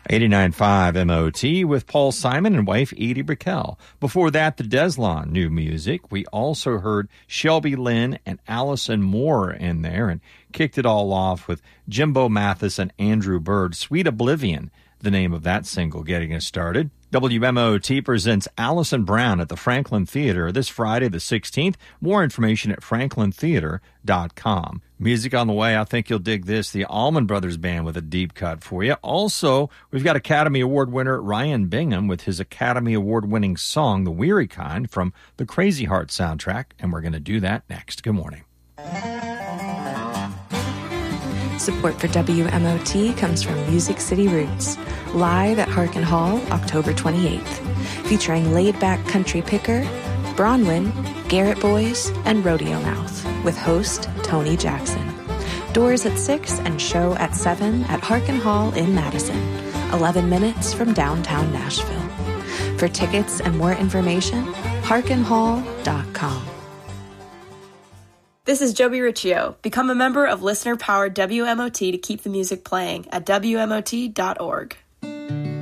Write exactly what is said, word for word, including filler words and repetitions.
eighty-nine point five M O T with Paul Simon and wife Edie Brickell. Before that, the Deslon new music. We also heard Shelby Lynn and Allison Moore in there and kicked it all off with Jimbo Mathis and Andrew Bird. Sweet Oblivion, the name of that single, getting us started. W M O T presents Allison Brown at the Franklin Theater this Friday the sixteenth. More information at franklin theater dot com. Music on the way. I think you'll dig this. The Allman Brothers Band with a deep cut for you. Also, we've got Academy Award winner Ryan Bingham with his Academy Award-winning song, The Weary Kind, from the Crazy Heart soundtrack, and we're going to do that next. Good morning. Support for W M O T comes from Music City Roots, live at Harkin Hall, October twenty-eighth, featuring laid-back country picker, Bronwyn, Garrett Boys, and Rodeo Mouth, with host Tony Jackson. Doors at six and show at seven at Harkin Hall in Madison, eleven minutes from downtown Nashville. For tickets and more information, harkin hall dot com. This is Joby Riccio. Become a member of listener-powered W M O T to keep the music playing at W M O T dot org.